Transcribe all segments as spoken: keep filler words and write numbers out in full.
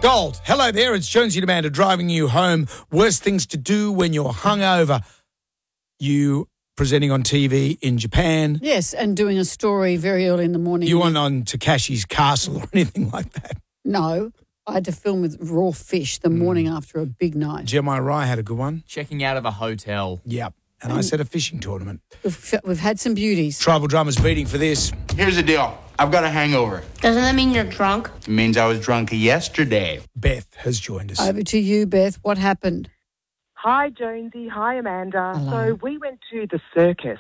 Gold. Hello there, it's Jonesy Demander driving you home. Worst things to do when you're hungover. You presenting on T V in Japan. Yes, and doing a story very early in the morning. You weren't on Takashi's Castle or anything like that. No, I had to film with raw fish the morning mm. after a big night. Jeremiah Rye had a good one. Checking out of a hotel. Yep. And, and I said a fishing tournament. We've, we've had some beauties. Tribal Drummer's beating for this. Here's the deal. I've got a hangover. Doesn't that mean you're drunk? It means I was drunk yesterday. Beth has joined us. Over to you, Beth. What happened? Hi, Jonesy. Hi, Amanda. Hello. So we went to the circus.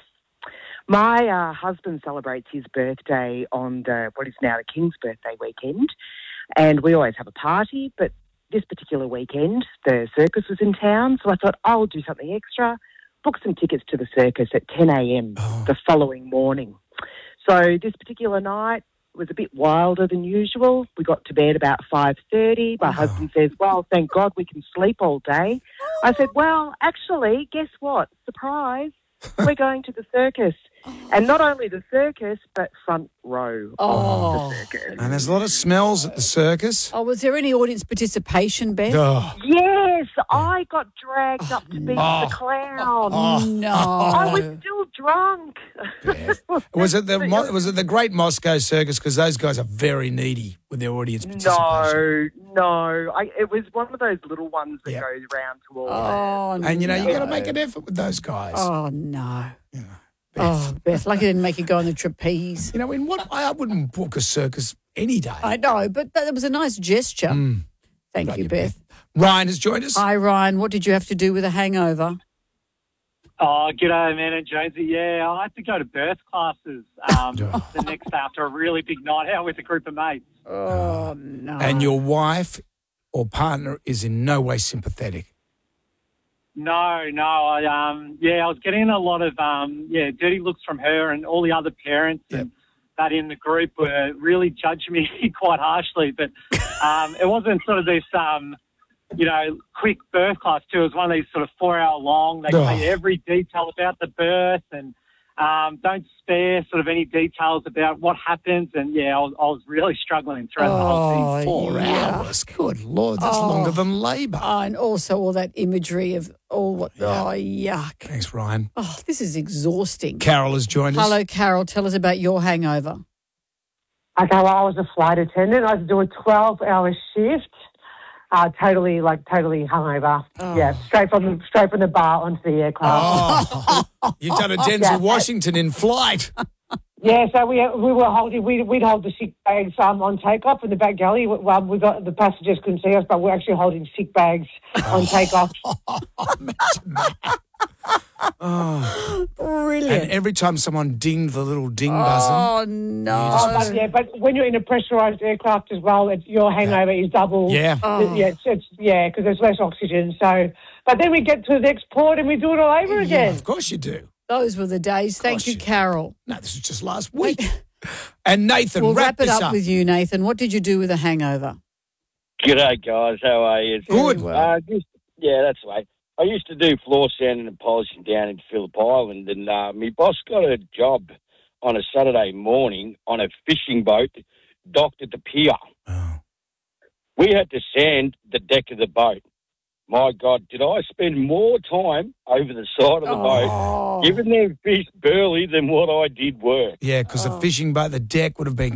My uh, husband celebrates his birthday on the, what is now the King's birthday weekend, and we always have a party, but this particular weekend the circus was in town, so I thought I'll do something extra, book some tickets to the circus at ten a.m. Oh. the following morning. So this particular night was a bit wilder than usual. We got to bed about five thirty. My oh. husband says, well, thank God we can sleep all day. I said, well, actually, guess what? Surprise. We're going to the circus. And not only the circus, but front row oh. of the circus. And there's a lot of smells at the circus. Oh, was there any audience participation, Beth? Oh. Yes, I got dragged up to be Oh. the clown. Oh. No. I was still drunk. Yeah. Was it the Mo- was it the Great Moscow Circus? Because those guys are very needy with their audience participation. No, no. I, it was one of those little ones that Yep. goes around to all. Oh, And, you know, no. you got to make an effort with those guys. Oh, no. Yeah. Oh, Beth, lucky I didn't make you go on the trapeze. You know, in what I wouldn't book a circus any day. I know, but that was a nice gesture. Mm. Thank Right, you, you, Beth. Ryan has joined us. Hi, Ryan. What did you have to do with a hangover? Oh, g'day, man and Jonesy. Yeah, I had to go to birth classes um, the next day after a really big night out with a group of mates. Oh, no. And your wife or partner is in no way sympathetic. No, no, I um, yeah, I was getting a lot of um, yeah, dirty looks from her and all the other parents Yep. and that in the group were really judging me quite harshly. But um, it wasn't sort of this um, you know, quick birth class too. It was one of these sort of four hour long. They Oh. tell you every detail about the birth and um, don't spare sort of any details about what happens. And yeah, I was, I was really struggling throughout the whole thing. Four yeah. hours. Good Lord, that's Oh. longer than labour. Oh, and also all that imagery of all what, Yeah. oh, yuck. Thanks, Ryan. Oh, this is exhausting. Carol has joined us. Hello, Carol. Tell us about your hangover. Okay, well, I was a flight attendant. I had to do a twelve-hour shift. Uh, totally, like, totally hungover. Oh. Yeah, straight from the straight from the bar onto the aircraft. Oh, you've done a Denzel Yeah. Washington in flight. Yeah, so we we were holding we we'd hold the sick bags um, on takeoff in the back galley. Well, we got the passengers couldn't see us, but we're actually holding sick bags on takeoff. Imagine that. Oh. Brilliant. And every time someone dinged the little ding buzzer. Oh, no. Oh, but, yeah, but when you're in a pressurised aircraft as well, it, your hangover is double. Yeah. Oh. Yeah, it's, it's, yeah, because there's less oxygen. So, but then we get to the next port and we do it all over Yeah, again. of course you do. Those were the days. Thank course you, you do. Carol. No, this was just last week. And Nathan, We'll wrap, wrap it this up, with you, Nathan. What did you do with a hangover? G'day, guys. How are you? Good. Very well. Uh, just, yeah, that's right. I used to do floor sanding and polishing down in Phillip Island, and uh, my boss got a job on a Saturday morning on a fishing boat docked at the pier. Oh. We had to sand the deck of the boat. My God, did I spend more time over the side of the Oh. boat giving them fish burley than what I did work? Yeah, because the fishing boat, the deck would have been